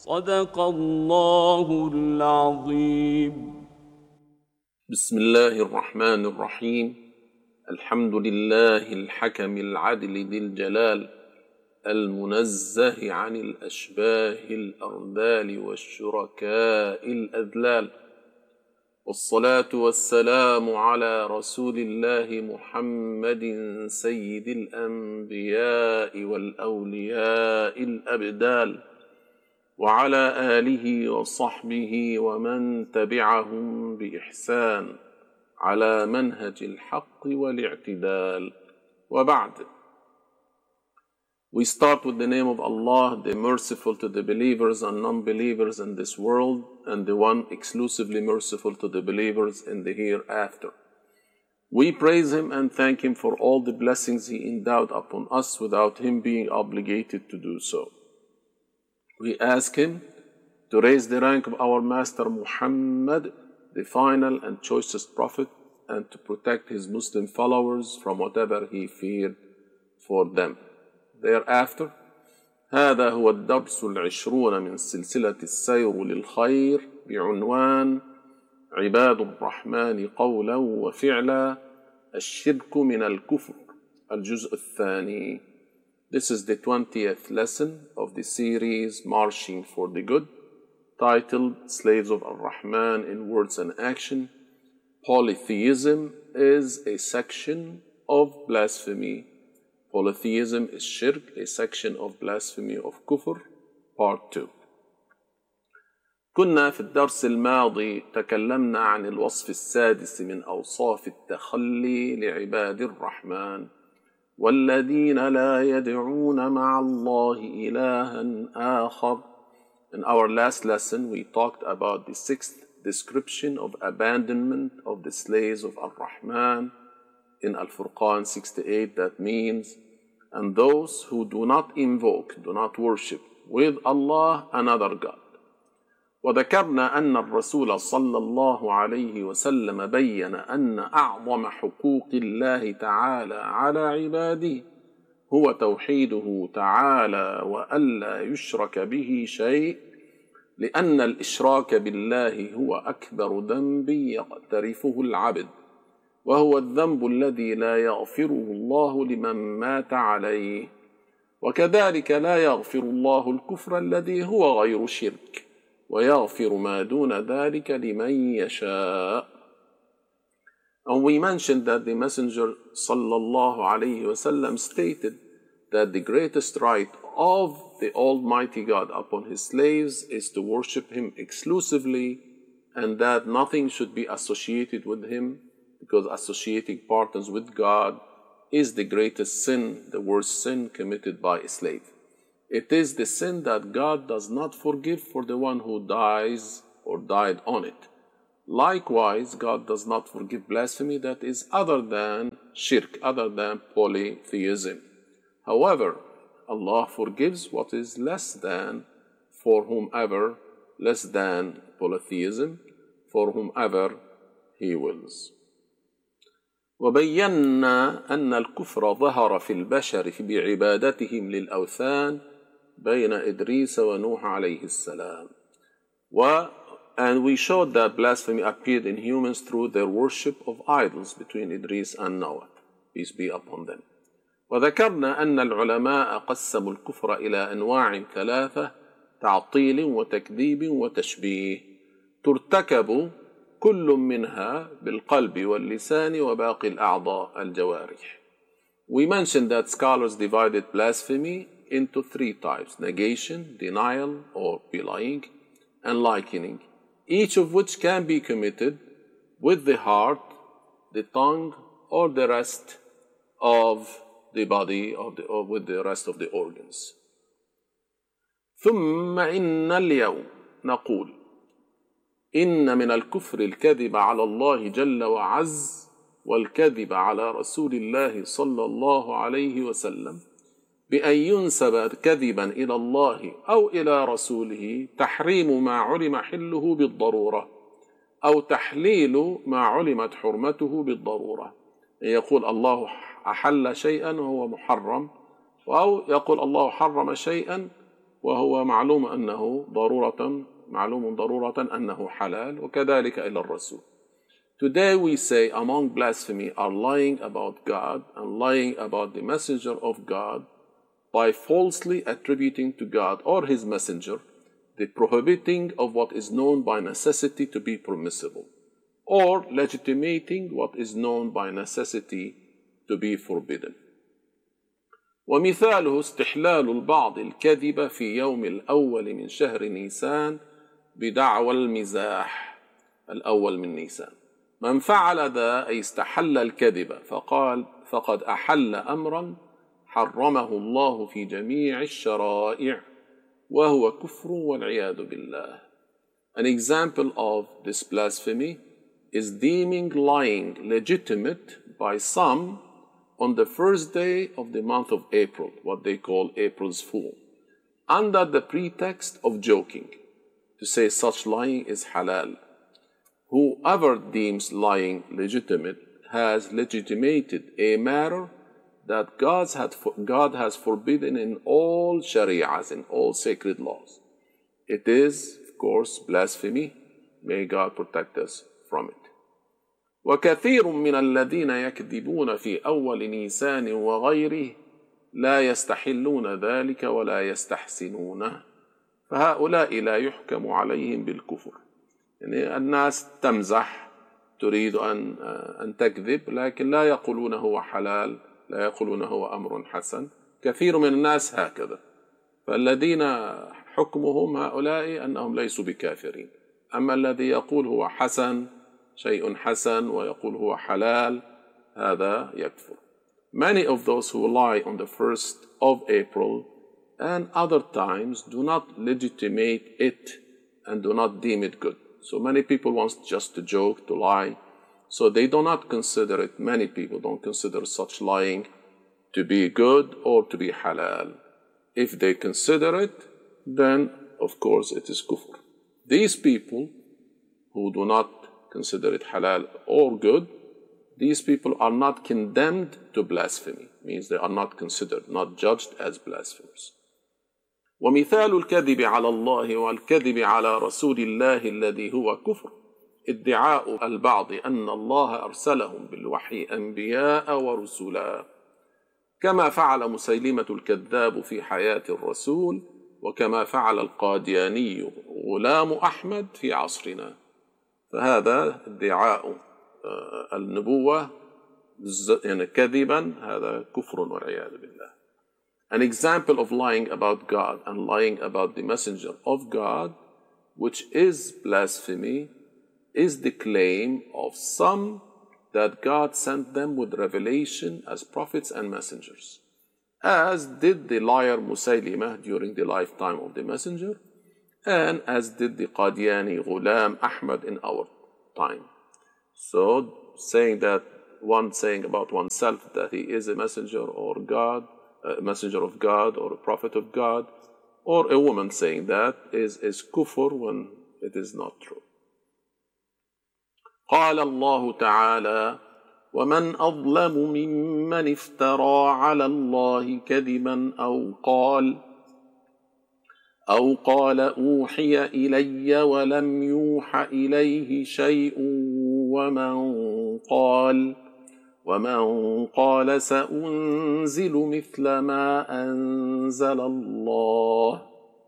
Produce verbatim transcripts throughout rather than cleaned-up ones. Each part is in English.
صدق الله العظيم. بسم الله الرحمن الرحيم. الحمد لله الحكم العدل ذي الجلال المنزه عن الأشباه الأرذال والشركاء الأذلال، والصلاة والسلام على رسول الله محمد سيد الأنبياء والأولياء الأبدال، وعلى آله وصحبه ومن تبعهم بإحسان على منهج الحق والاعتدال. وبعد. We start with the name of Allah, the merciful to the believers and non-believers in this world, and the one exclusively merciful to the believers in the hereafter. We praise Him and thank Him for all the blessings He endowed upon us without Him being obligated to do so. We ask Him to raise the rank of our Master Muhammad, the final and choicest Prophet, and to protect His Muslim followers from whatever He feared for them. Thereafter, هذا هو الدرس العشرون من سلسلة السير للخير بعنوان عباد الرحمن قولا وفعلا، الشرك من الكفر، الجزء الثاني. This is the twentieth lesson of the series Marching for the Good, titled Slaves of Ar-Rahman in Words and Action. Polytheism is a section of blasphemy. Polytheism is shirk, a section of blasphemy of kufr, part two. كنا في الدرس الماضي تكلمنا عن الوصف السادس من أوصاف التخلي لعباد الرحمن، والذين لا يدعون مع الله إلها آخر. In our last lesson, we talked about the sixth description of abandonment of the slaves of Ar-Rahman in Al-Furqan sixty-eight. That means, and those who do not invoke, do not worship with Allah another God. وذكرنا أن الرسول صلى الله عليه وسلم بين أن أعظم حقوق الله تعالى على عباده هو توحيده تعالى وألا يشرك به شيء، لأن الإشراك بالله هو أكبر ذنب يقترفه العبد، وهو الذنب الذي لا يغفره الله لمن مات عليه، وكذلك لا يغفر الله الكفر الذي هو غير شرك، ويغفر ما دون ذلك لمن يشاء. And we mentioned that the Messenger sallallahu alayhi wasallam stated that the greatest right of the Almighty God upon His slaves is to worship Him exclusively, and that nothing should be associated with Him, because associating partners with God is the greatest sin, the worst sin committed by a slave. It is the sin that God does not forgive for the one who dies or died on it. Likewise, God does not forgive blasphemy that is other than shirk, other than polytheism. However, Allah forgives what is less than for whomever, less than polytheism, for whomever He wills. وبينا أن الكفر ظهر في البشر بعبادتهم للأوثان بين إدريس ونوح عليه السلام. و And we showed that blasphemy appeared in humans through their worship of idols between Idris and Noah, peace be upon them. وذكرنا أن العلماء قسموا الكفر إلى أنواع ثلاثة: تعطيل وتكذيب وتشبيه، ترتكب كل منها بالقلب واللسان وباقي الأعضاء الجوارح. We mentioned that scholars divided blasphemy into three types: negation, denial or belying, and likening, each of which can be committed with the heart, the tongue, or the rest of the body, of the, or with the rest of the organs. ثم إن اليوم نقول إن من الكفر الكذب على الله جل وعز، والكذب على رسول الله صلى الله عليه وسلم، بأن ينسب كذبا إلى الله أو إلى رسوله تحريم ما علم حله بالضرورة، أو تحليل ما علمت حرمته بالضرورة. يقول الله أحل شيئا وهو محرم، أو يقول الله حرم شيئا وهو معلوم أنه ضرورة معلوم ضرورة أنه حلال وكذلك إلى الرسول. Today we say among blasphemy are lying about God and lying about the messenger of God by falsely attributing to God or his messenger the prohibiting of what is known by necessity to be permissible, or legitimating what is known by necessity to be forbidden. ومثاله استحلال البعض الكذب في يوم الأول من شهر نيسان بدعوى المزاح الأول من نيسان. من فعل ذا أي استحل الكذب فقال فقد أحل أمرا حرمه الله في جميع الشرائع وهو كفر والعياذ بالله. An example of this blasphemy is deeming lying legitimate by some on the first day of the month of April, what they call April's Fool, under the pretext of joking, to say such lying is halal. Whoever deems lying legitimate has legitimated a matter that God's had, God has forbidden in all shari'ahs, in all sacred laws. It is, of course, blasphemy. May God protect us from it. وكثير من الذين يكذبون في أول نيسان وغيره لا يستحلون ذلك ولا يستحسنونه فهؤلاء لا يحكم عليهم بالكفر. يعني الناس تمزح تريد أن أن تكذب لكن لا يقولون هو حلال لا يقولون هو أمر حسن. كثير من الناس هكذا، فالذين حكمهم هؤلاء أنهم ليسوا بكافرين. أما الذي يقول هو حسن شيء حسن ويقول هو حلال هذا يكفر. Many of those who lie on the first of April and other times do not legitimate it and do not deem it good. So many people want just to joke, to lie. So they do not consider it, many people don't consider such lying to be good or to be halal. If they consider it, then of course it is kufr. These people who do not consider it halal or good, these people are not condemned to blasphemy, means they are not considered, not judged as blasphemers. ومثال الكذب على الله والكذب على رسول الله الذي هو كفر ادعاء البعض أن الله أرسلهم بالوحي أنبياء ورسلا كما فعل مسيلمة الكذاب في حياة الرسول وكما فعل القادياني غلام أحمد في عصرنا. فهذا ادعاء النبوة يعني كذبا هذا كفر والعياذ بالله. An example of lying about God and lying about the messenger of God, which is blasphemy, is the claim of some that God sent them with revelation as prophets and messengers, as did the liar Musaylimah during the lifetime of the messenger, and as did the Qadiani Ghulam Ahmad in our time. So saying that one saying about oneself that he is a messenger or God, a messenger of God or a prophet of God, or a woman saying that is, is kufr when it is not true. قال الله تعالى ومن أظلم ممن افترى على الله كذبا أو قال أو قال أوحي إلي ولم يوح إليه شيء ومن قال ومن قال سأنزل مثل ما أنزل الله.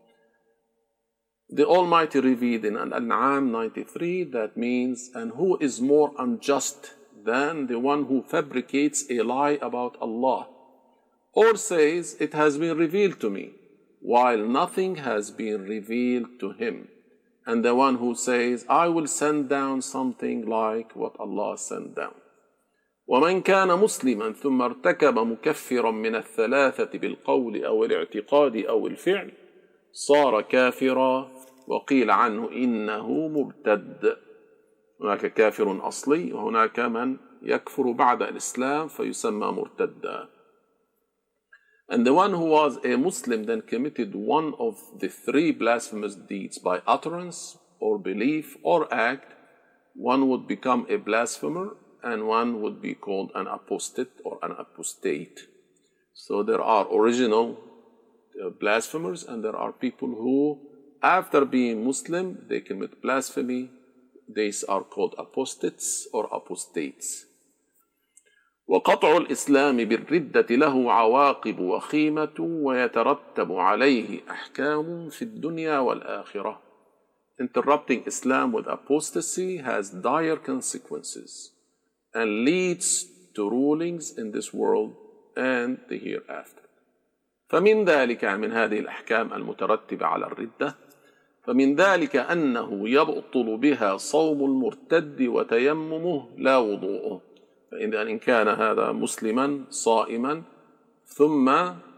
The Almighty revealed in Al-An'am ninety-three that means, and who is more unjust than the one who fabricates a lie about Allah, or says it has been revealed to me, while nothing has been revealed to him, and the one who says I will send down something like what Allah sent down. ومن كان مسلما ثم ارتكب مكفرا من الثلاثة بالقول أو الاعتقاد أو الفعل صار كافرا وقيل عنه إنه مرتد. هناك كافر أصلي وهناك من يكفر بعد الإسلام فيسمى مرتدا. And the one who was a Muslim then committed one of the three blasphemous deeds by utterance or belief or act, one would become a blasphemer and one would be called an apostate or an apostate. So there are original blasphemers, and there are people who, after being Muslim, they commit blasphemy. These are called apostates or apostates. وقطع الإسلام بالردة له عواقب وخيمة ويترتب عليه أحكام في الدنيا والآخرة. Interrupting Islam with apostasy has dire consequences and leads to rulings in this world and the hereafter. فمن ذلك من هذه الأحكام المترتبة على الردة فمن ذلك أنه يبطل بها صوم المرتد وتيممه لا وضوءه. فإذا إن كان هذا مسلما صائما ثم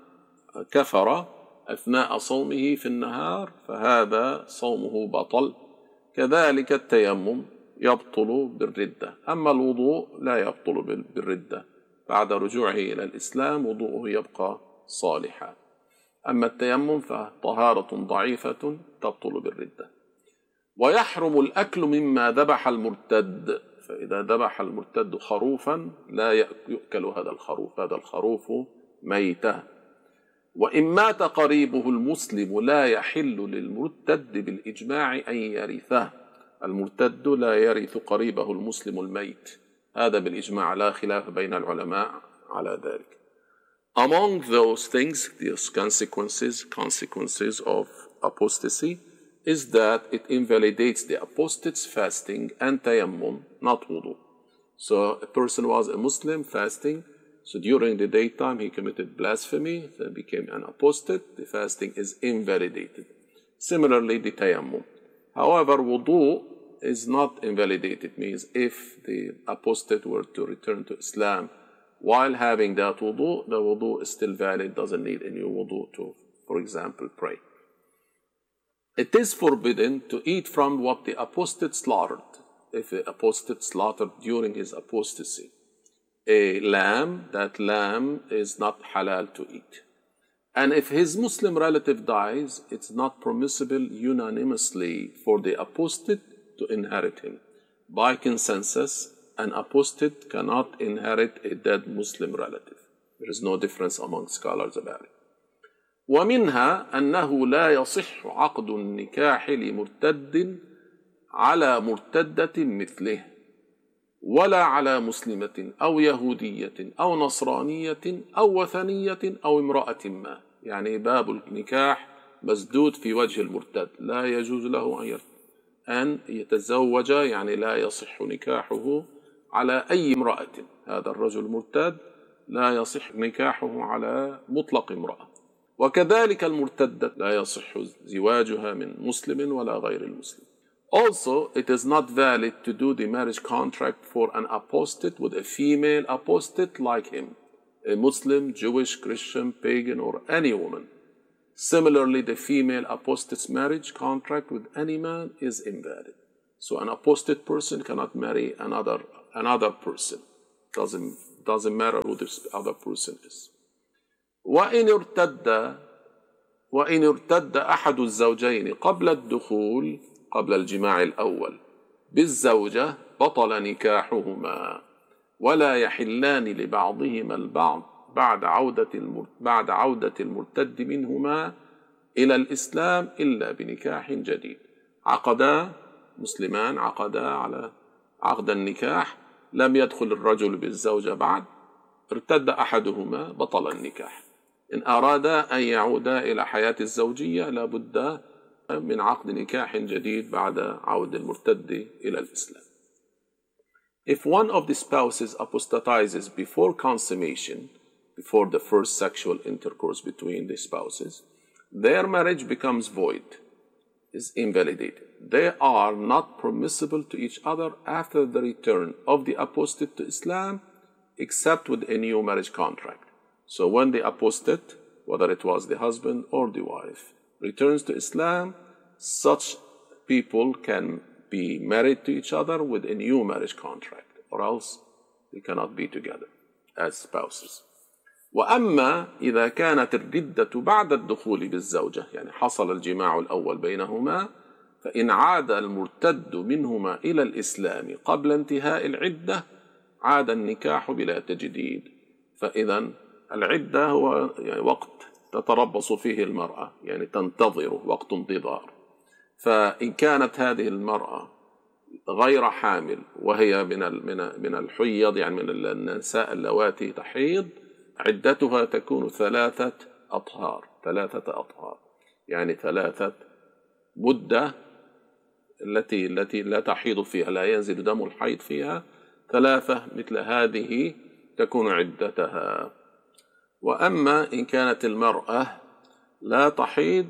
كفر أثناء صومه في النهار فهذا صومه بطل. كذلك التيمم يبطل بالردة، أما الوضوء لا يبطل بالردة، بعد رجوعه إلى الإسلام وضوءه يبقى صالحا. أما التيمم فطهارة ضعيفة تبطل بالردة. ويحرم الأكل مما ذبح المرتد، فإذا ذبح المرتد خروفا لا يؤكل هذا الخروف، هذا الخروف ميتة. وإن مات قريبه المسلم لا يحل للمرتد بالإجماع أن يرثه. المرتد لا يرث قريبه المسلم الميت، هذا بالإجماع لا خلاف بين العلماء على ذلك. Among those things, these consequences, consequences of apostasy, is that it invalidates the apostate's fasting and tayammum, not wudu. So a person was a Muslim fasting, so during the daytime he committed blasphemy, so became an apostate, the fasting is invalidated. Similarly, the tayammum. However, wudu is not invalidated, means if the apostate were to return to Islam while having that wudu, the wudu is still valid, doesn't need any wudu to, for example, pray. It is forbidden to eat from what the apostate slaughtered. If the apostate slaughtered during his apostasy a lamb, that lamb is not halal to eat. And if his Muslim relative dies, it's not permissible unanimously for the apostate to inherit him. By consensus, an apostate cannot inherit a dead Muslim relative. There is no difference among scholars about it. ومنها أنه لا يصح عقد النكاح لمرتد على مرتدة مثله ولا على مسلمة أو يهودية أو نصرانية أو وثنية أو امرأة ما. يعني باب النكاح مسدود في وجه المرتد، لا يجوز له أن يتزوج، يعني لا يصح نكاحه على أي امرأة. هذا الرجل مرتد لا يصح نكاحه على مطلق امرأة. وكذلك المرتدة لا يصح زواجها من مسلم ولا غير المسلم. Also, it is not valid to do the marriage contract for an apostate with a female apostate like him, a Muslim, Jewish, Christian, pagan, or any woman. Similarly, the female apostate's marriage contract with any man is invalid. So an apostate person cannot marry another another person. Doesn't doesn't matter who this other person is. وإن ارتد وإن ارتد أحد الزوجين قبل الدخول قبل الجماع الأول بالزوجة بطل نكاحهما ولا يحلان لبعضهما البعض بعد عودة بعد عودة المرتد منهما إلى الإسلام إلا بنكاح جديد. عقدا مسلمان عقدا على عقد النكاح، لم يدخل الرجل بالزوجة بعد، ارتد أحدهما بطل النكاح. إن أرادا أن يعودا إلى حياة الزوجية لابد من عقد نكاح جديد بعد عودة المرتد إلى الإسلام. If one of the spouses apostatizes before consummation, before the first sexual intercourse between the spouses, their marriage becomes void, is invalidated. They are not permissible to each other after the return of the apostate to Islam, except with a new marriage contract. So when the apostate, whether it was the husband or the wife, returns to Islam, such people can be married to each other with a new marriage contract, or else they cannot be together as spouses. وأما إذا كانت الردة بعد الدخول بالزوجة، يعني حصل الجماع الأول بينهما، فإن عاد المرتد منهما إلى الإسلام قبل انتهاء العدة عاد النكاح بلا تجديد. فإذا العدة هو يعني وقت تتربص فيه المرأة، يعني تنتظر وقت انتظار. فإن كانت هذه المرأة غير حامل وهي من من الحيض، يعني من النساء اللواتي تحيض، عدتها تكون ثلاثة أطهار ثلاثة أطهار يعني ثلاثة مدة التي التي لا تحيض فيها، لا ينزل دم الحيض فيها، ثلاثة مثل هذه تكون عدتها. وأما إن كانت المرأة لا تحيض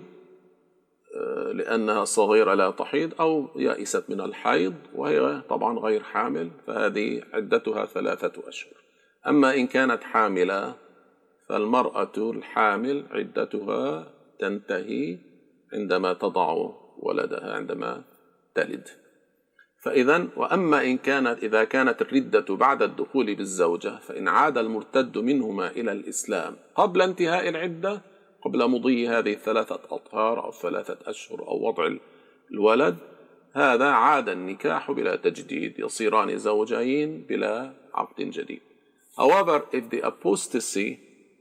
لأنها صغيرة لا تحيض أو يائست من الحيض وهي طبعا غير حامل، فهذه عدتها ثلاثة أشهر. أما إن كانت حاملة فالمرأة الحامل عدتها تنتهي عندما تضع ولدها، عندما تلد. فإذا وأما إن كانت إذا كانت الردة بعد الدخول بالزوجة، فإن عاد المرتد منهما إلى الإسلام قبل انتهاء العدة، قبل مضي هذه الثلاثة أطهار أو ثلاثة أشهر أو وضع الولد، هذا عاد النكاح بلا تجديد، يصيران زوجين بلا عقد جديد. However, if the apostasy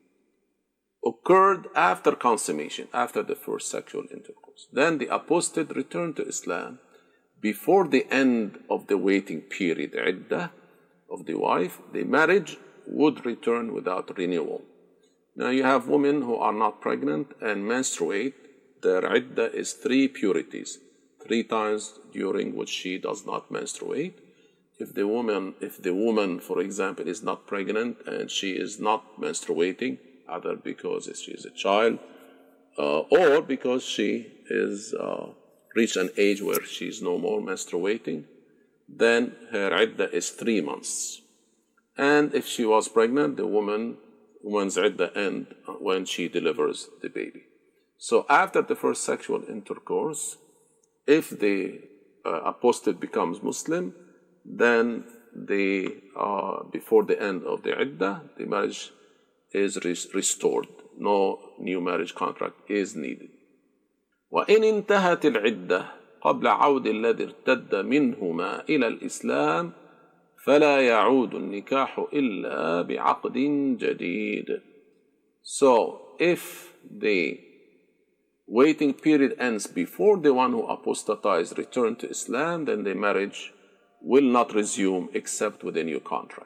occurred after consummation, after the first sexual intercourse, then the apostate returned to Islam before the end of the waiting period, iddah of the wife, the marriage would return without renewal. Now you have women who are not pregnant and menstruate. Their iddah is three purities, three times during which she does not menstruate. If the woman, if the woman, for example, is not pregnant and she is not menstruating, either because she is a child uh, or because she is uh, reached an age where she is no more menstruating, then her iddah is three months. And if she was pregnant, the woman woman's iddah end when she delivers the baby. So after the first sexual intercourse, if the uh, apostate becomes Muslim, then the uh, before the end of the iddah, the marriage is res- restored. No new marriage contract is needed. وإن انتهت العدة قبل عود الذي ارتد منهما إلى الإسلام فلا يعود النكاح إلا بعقد جديد. So if the waiting period ends before the one who apostatized returned to Islam, then the marriage will not resume except with a new contract.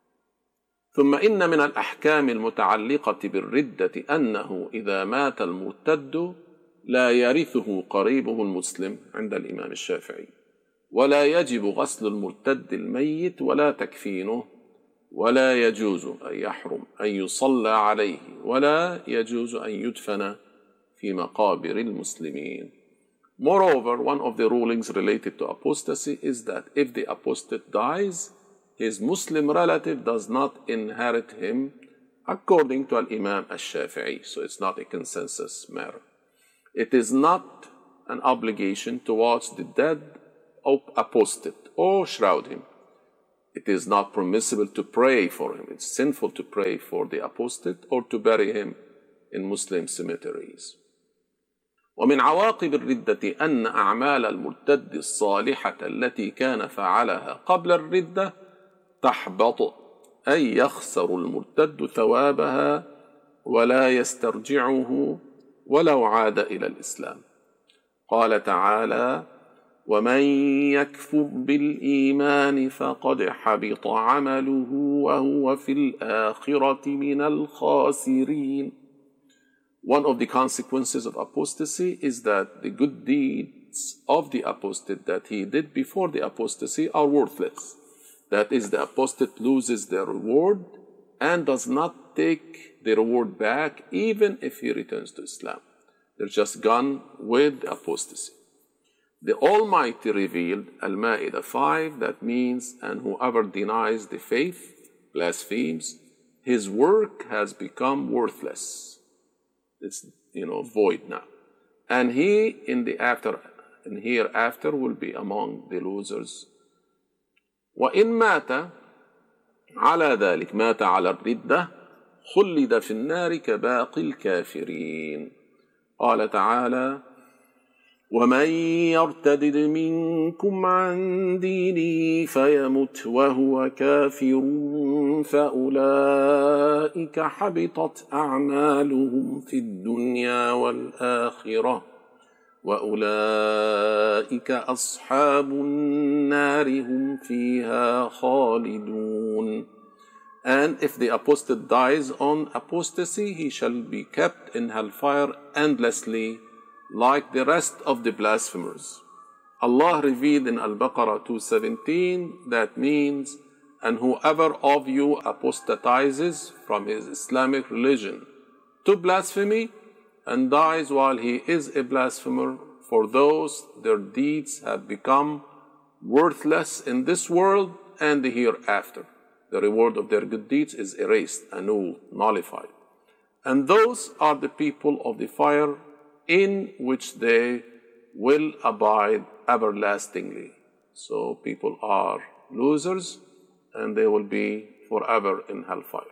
ثم إن من الأحكام المتعلقة بالردة أنه إذا مات المرتد لا يرثه قريبه المسلم عند الإمام الشافعي، ولا يجب غسل المرتد الميت ولا تكفينه، ولا يجوز أن يحرم أن يصلى عليه، ولا يجوز أن يدفن في مقابر المسلمين. Moreover, one of the rulings related to apostasy is that if the apostate dies, his Muslim relative does not inherit him according to Al-Imam Al-Shafi'i. So it's not a consensus matter. It is not an obligation towards the dead apostate or shroud him. It is not permissible to pray for him. It's sinful to pray for the apostate or to bury him in Muslim cemeteries. ومن عواقب الردة أن أعمال المرتد الصالحة التي كان فعلها قبل الردة تحبط، أي يخسر المرتد ثوابها ولا يسترجعه ولو عاد إلى الإسلام. قال تعالى: ومن يكفر بالإيمان فقد حبط عمله وهو في الآخرة من الخاسرين. One of the consequences of apostasy is that the good deeds of the apostate that he did before the apostasy are worthless. That is, the apostate loses the reward and does not take the reward back even if he returns to Islam. They're just gone with the apostasy. The Almighty revealed, Al-Ma'idah five, that means, and whoever denies the faith, blasphemes, his work has become worthless. It's, you know, void now. And he in the after, and hereafter will be among the losers. وإن مات على ذلك، مات على الردة، خلد في النار كباقي الكافرين. قال تعالى: ومن يرتدد منكم عن دينه فيمت وهو كافر فأولئك حبطت أعمالهم في الدنيا والآخرة وأولئك أصحاب النار هم فيها خالدون. And if the apostate dies on apostasy, he shall be kept in hellfire endlessly, like the rest of the blasphemers. Allah revealed in Al-Baqarah two seventeen, that means, and whoever of you apostatizes from his Islamic religion to blasphemy and dies while he is a blasphemer, for those their deeds have become worthless in this world and the hereafter. The reward of their good deeds is erased, annulled, nullified. And those are the people of the fire, in which they will abide everlastingly. So people are losers and they will be forever in hellfire.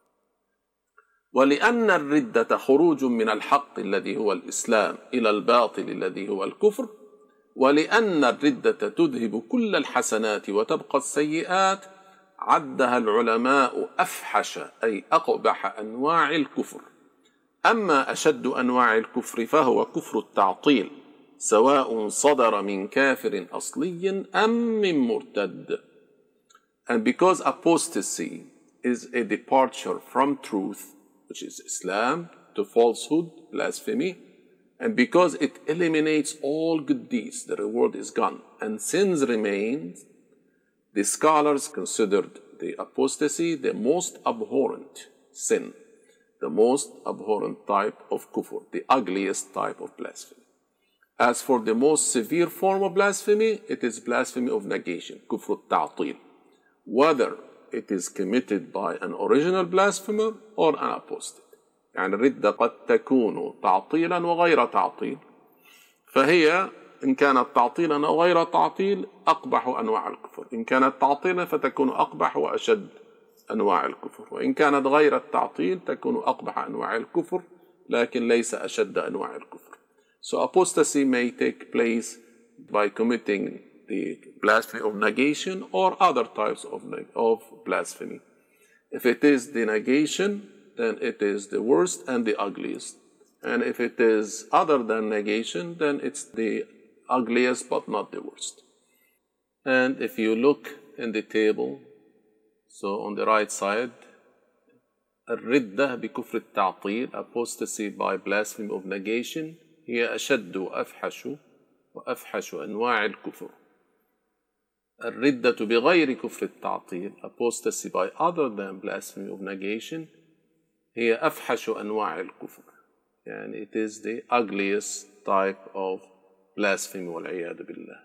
ولأن الردة خروج من الحق الذي هو الإسلام إلى الباطل الذي هو الكفر، ولأن الردة تذهب كل الحسنات وتبقى السيئات، عدها العلماء أفحش أي أقبح أنواع الكفر. أما أشد أنواع الكفر فهو كفر التعطيل، سواء صدر من كافر أصلي أم من مرتد. And because apostasy is a departure from truth, which is Islam, to falsehood, blasphemy, and because it eliminates all good deeds, the reward is gone, and sins remain, the scholars considered the apostasy the most abhorrent sin, the most abhorrent type of kufr, the ugliest type of blasphemy. As for the most severe form of blasphemy, it is blasphemy of negation, kufr al-ta'til, whether it is committed by an original blasphemer or an apostate. يعني الردة قد تكون تعطيلا وغير تعطيل، فهي إن كانت تعطيلا أو غير تعطيل أقبح أنواع الكفر، إن كانت تعطيلا فتكون أقبح وأشد أنواع الكفر، وإن كانت غير التعطيل تكون أقبح أنواع الكفر لكن ليس أشد أنواع الكفر. So apostasy may take place by committing the blasphemy of negation or other types of, of blasphemy. If it is the negation, then it is the worst and the ugliest. And if it is other than negation, then it's the ugliest but not the worst. And if you look in the table, so on the right side, الردة بكفر التعطيل, apostasy by blasphemy of negation, هي أشد وأفحش وأفحش أنواع الكفر. الردة بغير كفر التعطيل, apostasy by other than blasphemy of negation, هي أفحش أنواع الكفر. يعني it is the ugliest type of blasphemy والعياذ بالله.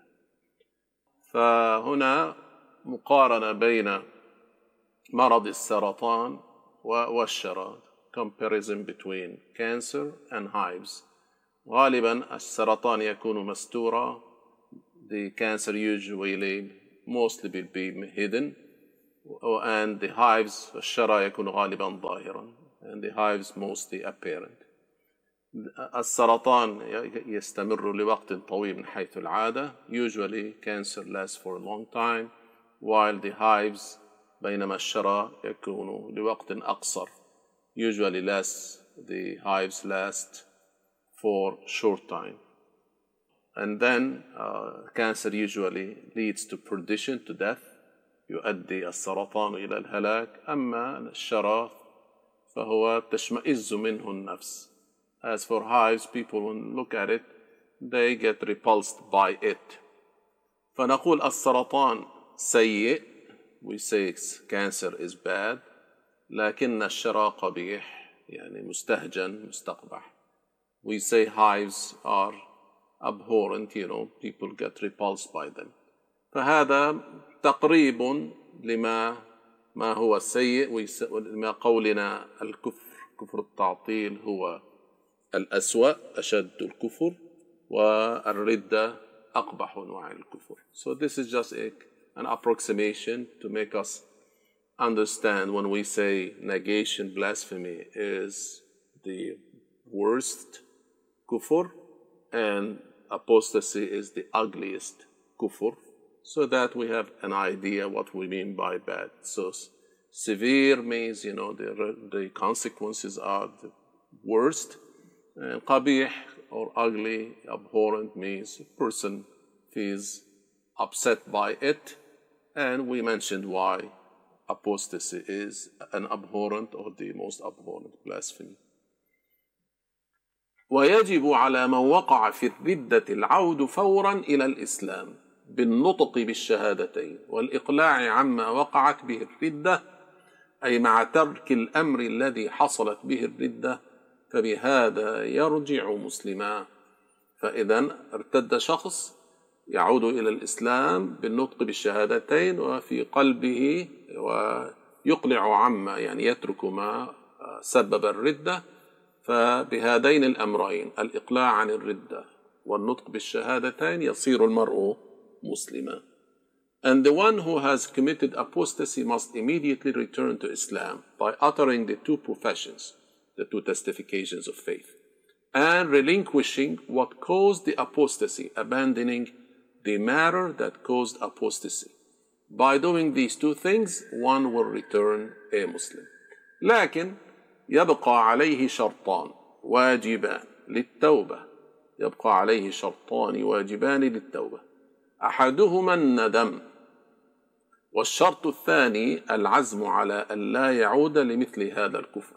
فهنا مقارنة بين مرض السرطان والشرى, comparison between cancer and hives. غالبا السرطان يكون مستورا, the cancer usually mostly will be hidden, and the hives الشرى يكون غالبا ظاهرا, and the hives mostly apparent. السرطان يستمر لوقت طويل من حيث العادة, usually cancer lasts for a long time, while the hives بينما الشرى يكون لوقت أقصر, usually less, the hives last for short time. And then uh, cancer usually leads to perdition, to death, يؤدي السرطان إلى الهلاك. أما الشرى فهو تشمئز منه النفس. As for hives, people when look at it, they get repulsed by it. فنقول السرطان سيء, we say cancer is bad, لكن الشرى قبيح, يعني مستهجن, مستقبح. We say hives are abhorrent, you know, people get repulsed by them. فهذا تقريب لما ما هو السيء, لما قولنا الكفر, كفر التعطيل هو الأسوأ, أشد الكفر, والردة أقبح أنواع الكفر. So this is just a, an approximation to make us understand when we say negation, blasphemy is the worst kufr, and apostasy is the ugliest kufr, so that we have an idea what we mean by bad. So severe means, you know, the, the consequences are the worst. And qabih or ugly, abhorrent means a person feels upset by it. And we mentioned why apostasy is an abhorrent or the most abhorrent blasphemy. ويجب على من وقع في الردة العود فورا إلى الإسلام بالنطق بالشهادتين والإقلاع عما وقعت به الردة، أي مع ترك الأمر الذي حصلت به الردة، فبهذا يرجع مسلما. فإذا ارتد شخص يعود إلى الإسلام بالنطق بالشهادتين وفي قلبه ويقلع عما يعني يترك ما سبب الردة، فبهذين الأمرين الإقلاع عن الردة والنطق بالشهادتين يصير المرء مسلما. And the one who has committed apostasy must immediately return to Islam by uttering the two professions, the two testifications of faith, and relinquishing what caused the apostasy, abandoning the matter that caused apostasy. By doing these two things, one will return a Muslim. لكن يبقى عليه شرطان واجبان للتوبة يبقى عليه شرطان واجبان للتوبة أحدهما الندم، والشرط الثاني العزم على أن لا يعود لمثل هذا الكفر،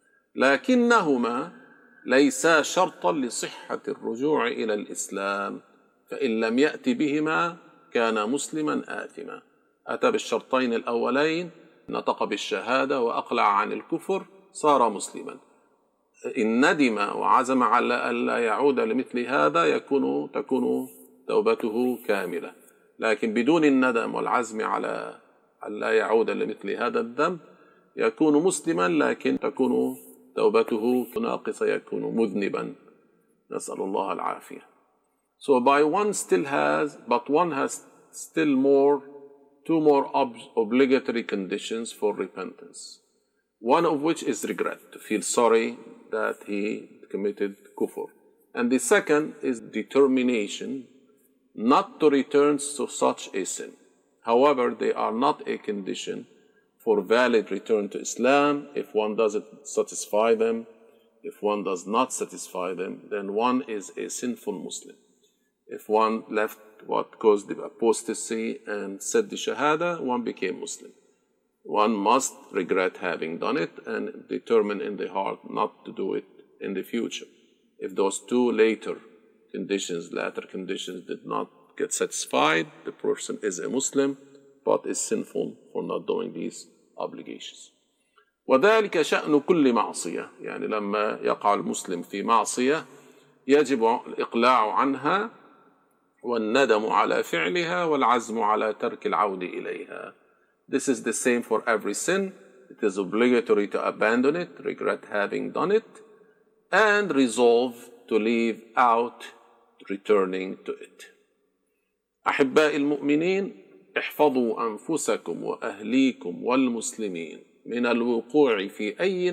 لكنهما ليسا شرطا لصحة الرجوع إلى الإسلام، فإن لم يأتي بهما كان مسلما آثما. أتى بالشرطين الأولين، نطق بالشهادة وأقلع عن الكفر، صار مسلما. إن ندم وعزم على أن لا يعود لمثل هذا يكون تكون توبته كاملة، لكن بدون الندم والعزم على أن لا يعود لمثل هذا الذنب يكون مسلما، لكن تكون توبته ناقصة، يكون مذنبا، نسأل الله العافية. So by one still has, but one has still more, two more ob obligatory conditions for repentance. One of which is regret, to feel sorry that he committed kufr. And the second is determination not to return to such a sin. However, they are not a condition for valid return to Islam. If one doesn't satisfy them, if one does not satisfy them, then one is a sinful Muslim. If one left what caused the apostasy and said the Shahada, one became Muslim. One must regret having done it and determine in the heart not to do it in the future. If those two later conditions, latter conditions did not get satisfied, the person is a Muslim but is sinful for not doing these obligations. وذلك شأن كل معصية، يعني لما يقع المسلم في معصية يجب الإقلاع عنها والندم على فعلها والعزم على ترك العود إليها. This is the same for every sin. It is obligatory to abandon it, regret having done it, and resolve to leave out returning to it. أحباء المؤمنين، احفظوا أنفسكم وأهليكم والمسلمين من الوقوع في أي